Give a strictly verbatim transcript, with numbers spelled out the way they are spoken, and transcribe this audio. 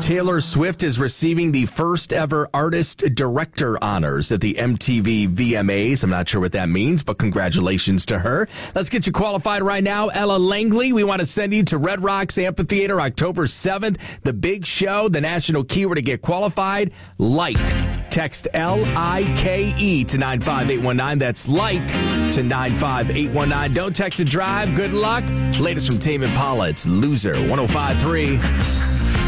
Taylor Swift is receiving the first ever Artist Director honors at the M T V V M As. I'm not sure what that means, but congratulations to her. Let's get you qualified right now. Ella Langley, we want to send you to Red Rocks Amphitheater October seventh. The big show, the national keyword to get qualified, like. Text L I K E to nine five eight one nine. That's like to nine five eight one nine. Don't text and drive. Good luck. Latest from Tame Impala. It's Loser one oh five point three.